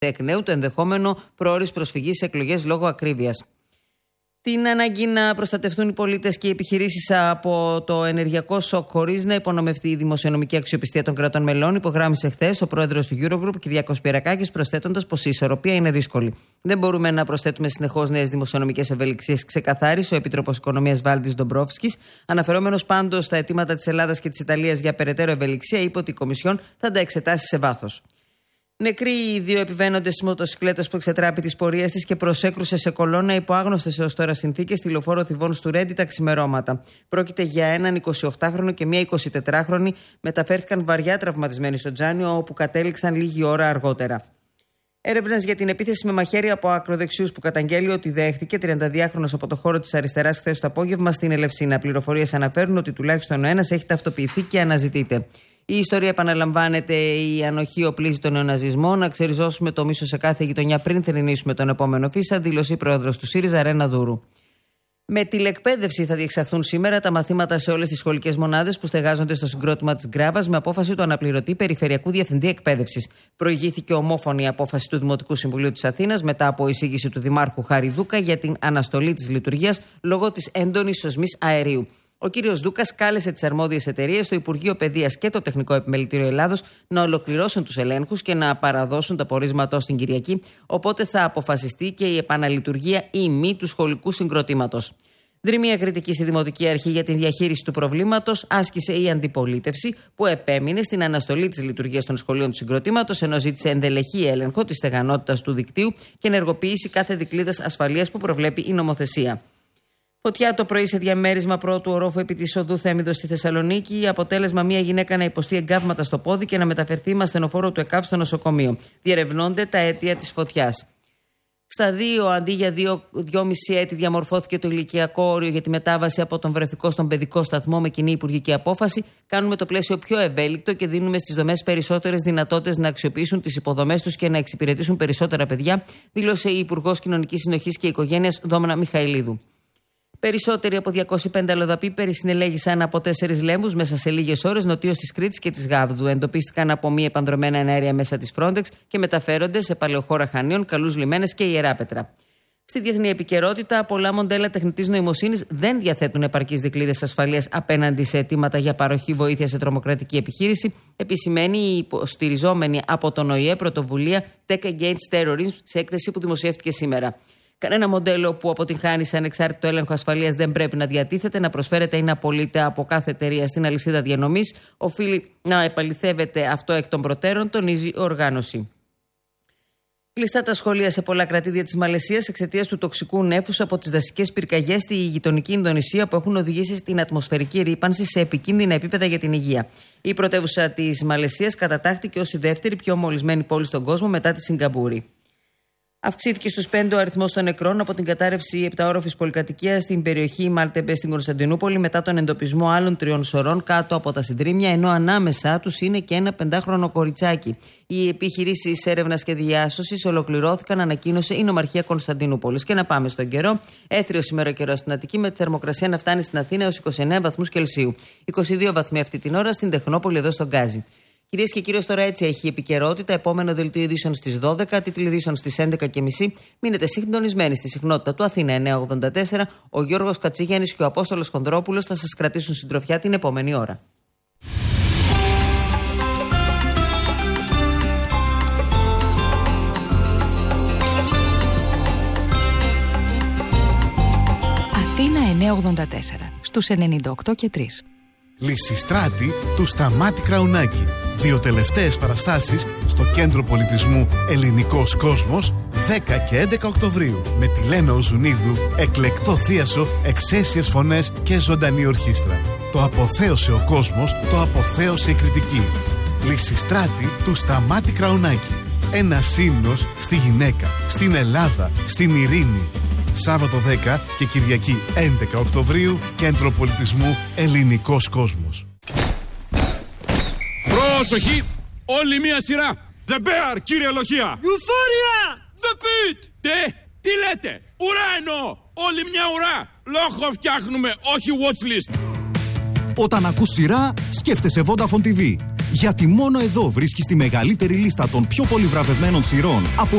εκ νέου το ενδεχόμενο προώρης προσφυγής σε εκλογές λόγω ακρίβειας. Την ανάγκη να προστατευτούν οι πολίτες και οι επιχειρήσεις από το ενεργειακό σοκ χωρίς να υπονομευτεί η δημοσιονομική αξιοπιστία των κρατών μελών, υπογράμμισε χθες ο πρόεδρος του Eurogroup, Κυριάκος Πυρακάκης, προσθέτοντας πως η ισορροπία είναι δύσκολη. Δεν μπορούμε να προσθέτουμε συνεχώς νέες δημοσιονομικές ευελιξίες, ξεκαθάρισε ο Επίτροπος Οικονομίας Βάλντις Ντομπρόφσκης. Αναφερόμενος πάντως στα αιτήματα της Ελλάδας και της Ιταλίας για περαιτέρω ευελιξία, είπε ότι η Κομισιόν θα τα εξετάσει σε βάθος. Νεκροί οι δύο επιβαίνοντες της μοτοσυκλέτας που εξετράπη τις πορείες της και προσέκρουσε σε κολόνα υπό άγνωστες έως τώρα συνθήκες στη λεωφόρο Θηβών Στουρέντη τα ξημερώματα. Πρόκειται για έναν 28χρονο και μία 24χρονη, μεταφέρθηκαν βαριά τραυματισμένοι στο Τζάνιο, όπου κατέληξαν λίγη ώρα αργότερα. Έρευνας για την επίθεση με μαχαίρι από ακροδεξιούς που καταγγέλει ότι δέχτηκε 32χρονος από το χώρο της αριστεράς χθες το απόγευμα στην Ελευσίνα. Πληροφορίες αναφέρουν ότι τουλάχιστον ο ένας έχει ταυτοποιηθεί και αναζητείται. Η ιστορία επαναλαμβάνεται, η ανοχή οπλίζει τον νεοναζισμό. Να ξεριζώσουμε το μίσος σε κάθε γειτονιά πριν θρηνήσουμε τον επόμενο φύσα, δήλωσε η πρόεδρος του ΣΥΡΙΖΑ, Ρένα Δούρου. Με τηλεκπαίδευση θα διεξαχθούν σήμερα τα μαθήματα σε όλες τις σχολικές μονάδες που στεγάζονται στο συγκρότημα της Γκράβας με απόφαση του αναπληρωτή Περιφερειακού Διευθυντή Εκπαίδευσης. Προηγήθηκε ομόφωνη απόφαση του Δημοτικού Συμβουλίου της Αθήνας μετά από εισήγηση του Δημάρχου Χαριδούκα για την αναστολή της λειτουργίας λόγω της έντονης σεισμής αερίου. Ο κύριος Δούκας κάλεσε τις αρμόδιες εταιρείες, το Υπουργείο Παιδείας και το Τεχνικό Επιμελητήριο Ελλάδος να ολοκληρώσουν τους ελέγχους και να παραδώσουν τα πορίσματά την Κυριακή, οπότε θα αποφασιστεί και η επαναλειτουργία ή μη του σχολικού συγκροτήματος. Δρυμία κριτική στη Δημοτική Αρχή για τη διαχείριση του προβλήματος άσκησε η αντιπολίτευση, που επέμεινε στην αναστολή της λειτουργίας των σχολείων του συγκροτήματος, ενώ ζήτησε ενδελεχή έλεγχο της στεγανότητας του δικτύου και ενεργοποίηση κάθε δικλείδας ασφαλείας που προβλέπει η νομοθεσία. Φωτιά το πρωί σε διαμέρισμα πρώτου ορόφου επί της οδού Θέμιδος στη Θεσσαλονίκη. Αποτέλεσμα μια γυναίκα να υποστεί εγκάβματα στο πόδι και να μεταφερθεί με ασθενοφόρο του ΕΚΑΒ στο νοσοκομείο. Διερευνώνται τα αίτια της φωτιάς. Στα 2 αντί για 2,5 έτη διαμορφώθηκε το ηλικιακό όριο για τη μετάβαση από τον βρεφικό στον παιδικό σταθμό με κοινή υπουργική απόφαση. Κάνουμε το πλαίσιο πιο ευέλικτο και δίνουμε στις δομές περισσότερες δυνατότητες να αξιοποιήσουν τις υποδομές τους και να εξυπηρετήσουν περισσότερα παιδιά, δήλωσε η Υπουργός Κοινωνικής Συνοχής και Οικογένειας Δόμνα Μιχαηλίδου. Περισσότεροι από 205 αλλοδαποί περισυνελέγησαν από 4 λέμβους μέσα σε λίγες ώρες νοτίως της Κρήτης και της Γάβδου. Εντοπίστηκαν από μη επανδρομένα εναέρια μέσα της Frontex και μεταφέρονται σε παλαιοχώρα Χανίων, Καλούς Λιμένες και Ιεράπετρα. Στη διεθνή επικαιρότητα, πολλά μοντέλα τεχνητής νοημοσύνης δεν διαθέτουν επαρκείς δικλείδες ασφαλείας απέναντι σε αιτήματα για παροχή βοήθεια σε τρομοκρατική επιχείρηση, επισημαίνει η υποστηριζόμενη από τον ΟΗΕ πρωτοβουλία Tech Against Terrorism σε έκθεση που δημοσιεύτηκε σήμερα. Κανένα μοντέλο που αποτυγχάνει σε ανεξάρτητο έλεγχο ασφαλείας δεν πρέπει να διατίθεται, να προσφέρεται ή να απολύεται από κάθε εταιρεία στην αλυσίδα διανομής. Οφείλει να επαληθεύεται αυτό εκ των προτέρων, τονίζει η οργάνωση. Κλειστά τα σχολεία σε πολλά κρατήδια της Μαλαισίας εξαιτίας του τοξικού νέφους από τις δασικές πυρκαγιές στη γειτονική Ινδονησία που έχουν οδηγήσει στην ατμοσφαιρική ρύπανση σε επικίνδυνα επίπεδα για την υγεία. Η πρωτεύουσα της Μαλαισίας κατατάχθηκε ως η δεύτερη πιο μολυσμένη πόλη στον κόσμο μετά τη Σιγκαπούρη. Αυξήθηκε στους 5 ο αριθμός των νεκρών από την κατάρρευση 7όροφης πολυκατοικίας στην περιοχή Μάλτεμπε στην Κωνσταντινούπολη μετά τον εντοπισμό άλλων 3 σωρών κάτω από τα συντρίμμια, ενώ ανάμεσά τους είναι και ένα 5χρονο κοριτσάκι. Οι επιχειρήσεις έρευνας και διάσωσης ολοκληρώθηκαν, ανακοίνωσε η Νομαρχία Κωνσταντινούπολης. Και να πάμε στον καιρό. Έθριος σήμερα καιρός στην Αττική, με τη θερμοκρασία να φτάνει στην Αθήνα έως 29 βαθμούς Κελσίου. 22 βαθμοί αυτή την ώρα στην Τεχνόπολη εδώ στον Γκάζι. Κυρίες και κύριοι, τώρα έτσι έχει η επικαιρότητα. Επόμενο δελτίο ειδήσεων στις 12, τίτλοι ειδήσεων στις 11.30. Μείνετε συντονισμένοι στη συχνότητα του Αθήνα 984. Ο Γιώργος Κατσίγιαννης και ο Απόστολος Χονδρόπουλος θα σας κρατήσουν συντροφιά την επόμενη ώρα. Αθήνα 984 στους 98 και 3. Λυσιστράτη του Σταμάτη Κραουνάκη. 2 τελευταίες παραστάσεις στο Κέντρο Πολιτισμού Ελληνικός Κόσμος 10 και 11 Οκτωβρίου με τη Λένα Οζουνίδου, εκλεκτό θίασο, εξαίσιες φωνές και ζωντανή ορχήστρα. Το αποθέωσε ο κόσμος, το αποθέωσε η κριτική. Λυσιστράτη του Σταμάτη Κραουνάκη. Ένα ύμνος στη γυναίκα, στην Ελλάδα, στην ειρήνη. Σάββατο 10 και Κυριακή 11 Οκτωβρίου, Κέντρο Πολιτισμού Ελληνικός Κόσμος. Προσοχή! Όλη μία σειρά! The Bear, κύριε Λοχεία! Euphoria! The Pit! Τι λέτε? Ουρά εννοώ! Όλη μια ουρά! Λόγο φτιάχνουμε, όχι watchlist! Όταν ακούς σειρά, σκέφτεσαι Vodafone TV. Γιατί μόνο εδώ βρίσκεις τη μεγαλύτερη λίστα των πιο πολύ βραβευμένων σειρών από